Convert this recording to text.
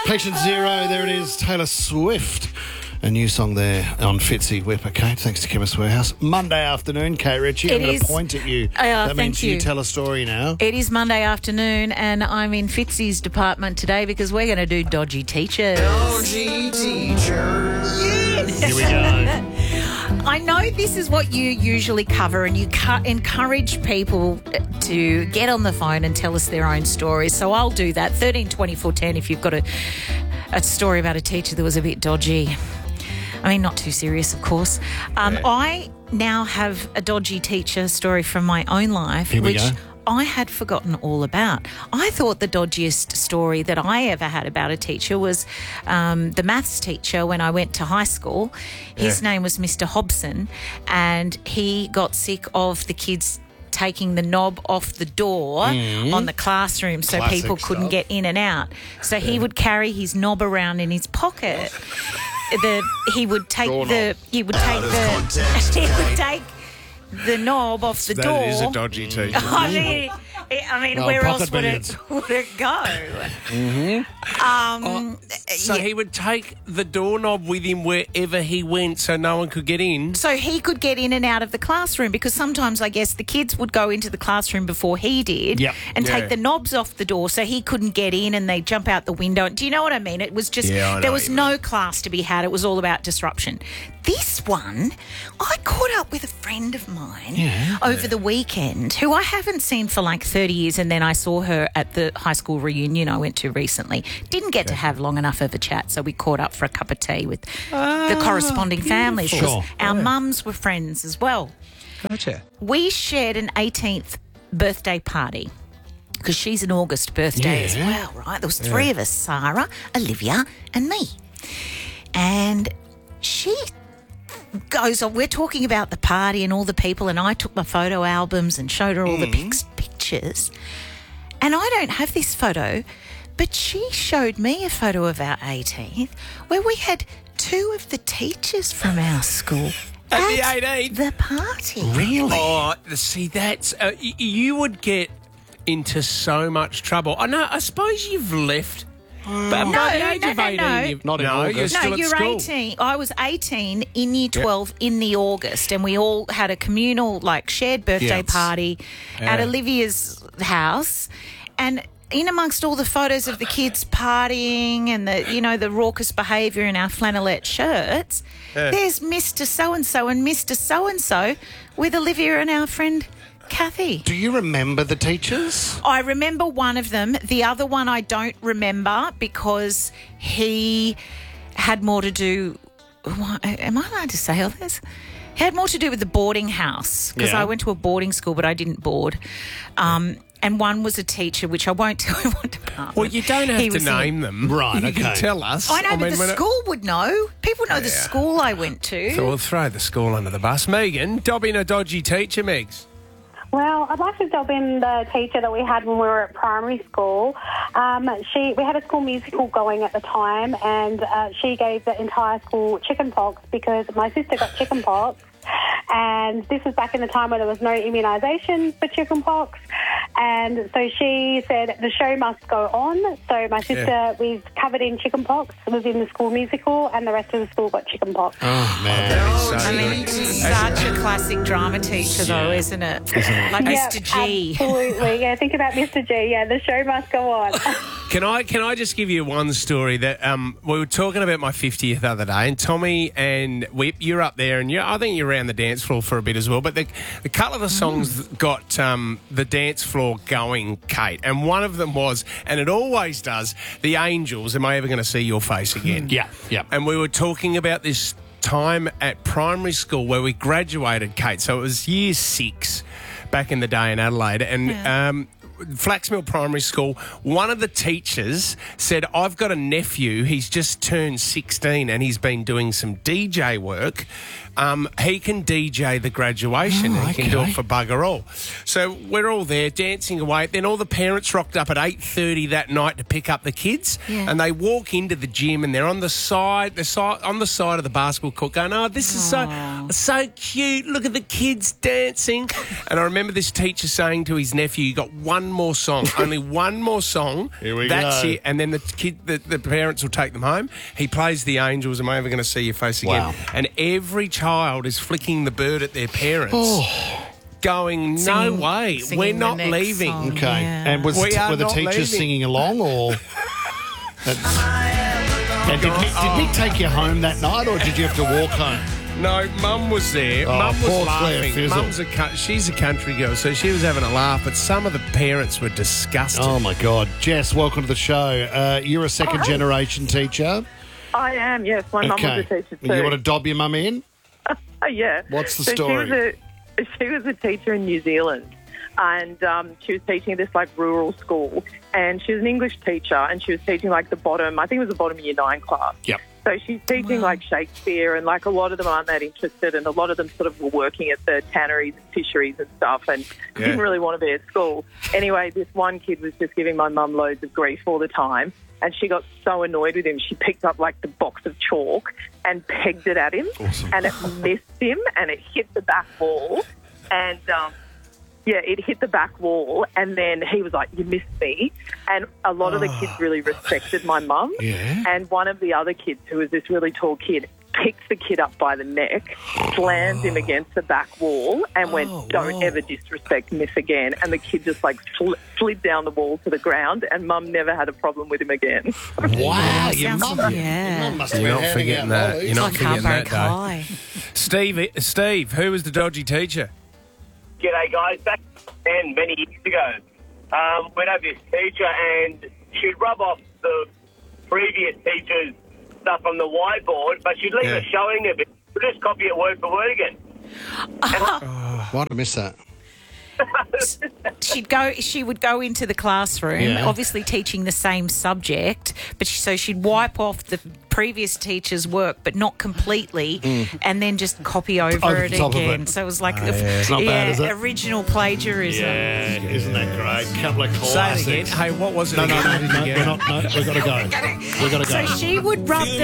Patient Zero, there it is, Taylor Swift. A new song there on Fitzy Whipper, Kate, thanks to Chemist Warehouse. Monday afternoon, Kate Ritchie, I'm going to point at you. That means you tell a story now. It is Monday afternoon and I'm in Fitzy's department today because we're going to do Dodgy Teachers. Dodgy Teachers. Yes! Here we go. I know this is what you usually cover and you encourage people to get on the phone and tell us their own stories. So I'll do that. 13 24 10 if you've got a story about a teacher that was a bit dodgy. I mean, not too serious, of course. I now have a dodgy teacher story from my own life, which I had forgotten all about. I thought the dodgiest story that I ever had about a teacher was the maths teacher when I went to high school. His name was Mr. Hobson, and he got sick of the kids taking the knob off the door on the classroom so Classic people couldn't stuff. get in and out. So he would carry his knob around in his pocket. He would take the knob off the door. That is a dodgy teacher. I mean, Oh, where else pocket would it go? So he would take the doorknob with him wherever he went so no one could get in? So he could get in and out of the classroom because sometimes I guess the kids would go into the classroom before he did and take the knobs off the door so he couldn't get in and they'd jump out the window. Do you know what I mean? It was just, there was no class to be had. It was all about disruption. This one, I caught up with a friend of mine over the weekend who I haven't seen for like 30 years, and then I saw her at the high school reunion I went to recently. Didn't get to have long enough of a chat, so we caught up for a cup of tea with the corresponding families. Sure. Our mums were friends as well. Gotcha. We shared an 18th birthday party because she's an August birthday as well, right? There was three of us, Sarah, Olivia and me. And she goes on, we're talking about the party and all the people, and I took my photo albums and showed her all the pictures. And I don't have this photo, but she showed me a photo of our 18th where we had two of the teachers from our school At the 18th? the party. Really? Oh, see, that's... you would get into so much trouble. I suppose you've left... But by the age of 18, Not in August. You're still No, at you're school. 18. I was 18 in year 12 in the August, and we all had a communal, shared birthday party at Olivia's house. And in amongst all the photos of the kids partying and the raucous behaviour in our flannelette shirts, there's Mr. So-and-so and Mr. So-and-so with Olivia and our friend Kathy. Do you remember the teachers? I remember one of them. The other one I don't remember because he had more to do... Am I allowed to say all this? He had more to do with the boarding house because I went to a boarding school but I didn't board. And one was a teacher, which I won't tell you what department. Well, you don't have to name them. Right, You can tell us. I know, but the school would know. People know the school I went to. So we'll throw the school under the bus. Megan, dob in a dodgy teacher, Megs. Well, I'd like to dob in the teacher that we had when we were at primary school. We had a school musical going at the time, and she gave the entire school chicken pox because my sister got chicken pox. And this was back in the time when there was no immunisation for chicken pox. And so she said the show must go on. So my sister was covered in chicken pox, was in the school musical, and the rest of the school got chicken pox. Oh, man. I mean, such a classic drama teacher, though, isn't it? Like Mr. G. Absolutely. Yeah, think about Mr. G. Yeah, the show must go on. Can I just give you one story that we were talking about my 50th the other day, and Tommy and Whip, you're up there, and I think you're around the dance floor for a bit as well, but the couple of the songs got the dance floor going, Kate, and one of them was, and it always does, The Angels, Am I Ever Going to See Your Face Again? Yeah. And we were talking about this time at primary school where we graduated, Kate, so it was year 6 back in the day in Adelaide, and Flaxmill Primary School, one of the teachers said, I've got a nephew, he's just turned 16 and he's been doing some DJ work. He can DJ the graduation and he can do it for bugger all. So we're all there dancing away. Then all the parents rocked up at 8:30 that night to pick up the kids, and they walk into the gym and they're on the side, on the side of the basketball court going, oh, this is so cute. Look at the kids dancing. And I remember this teacher saying to his nephew, you got one more song. Only one more song. Here we That's go. it. And then the parents will take them home. He plays the Angels. Am I ever going to see your face again? Wow. And every child is flicking the bird at their parents. Oh. Going, no way, we're not leaving. Song. Okay. Yeah. And were the not teachers leaving. singing along, or? And did Nick take you home that night, or did you have to walk home? No, Mum was there. Oh, Mum was poor Claire laughing. Fizzle. Mum's she's a country girl, so she was having a laugh, but some of the parents were disgusted. Oh, my God. Jess, welcome to the show. You're a second-generation teacher. I am, yes. My mum was a teacher too. You want to dob your mum in? Oh, yeah. What's the So story? She was a teacher in New Zealand, and she was teaching this like rural school, and she was an English teacher, and she was teaching like the bottom, I think it was the bottom year 9 class. Yep. So she's teaching like Shakespeare, and like a lot of them aren't that interested, and a lot of them sort of were working at the tanneries and fisheries and stuff, and didn't really want to be at school. Anyway, this one kid was just giving my mum loads of grief all the time, and she got so annoyed with him, she picked up like the box of chalk and pegged it at him, and it missed him, and it hit the back wall, and it hit the back wall, and then he was like, "You missed me." And a lot of the kids really respected my mum. Yeah. And one of the other kids, who was this really tall kid, picks the kid up by the neck, slams him against the back wall, and went, "Don't ever disrespect Miss again." And the kid just like slid down the wall to the ground, and Mum never had a problem with him again. Wow, your sounds- mum yeah. your mum must have You're been not handing forgetting out that. lollies. You're not Like forgetting that Heartbreak day. High. Steve, who was the dodgy teacher? G'day, guys. Back then, many years ago, we'd have this teacher and she'd rub off the previous teacher's stuff on the whiteboard, but she'd leave us showing a bit. We'd just copy it word for word again. Why'd I miss that? She would go into the classroom, obviously teaching the same subject, but she'd wipe off the previous teacher's work, but not completely, and then just copy over it the top of again. it. So it was like It's not bad, is it? original plagiarism. Yeah, isn't that great? Couple of Say classics. it again. Hey, what was it No, again? we've got to go. We've got to go. So she would rub the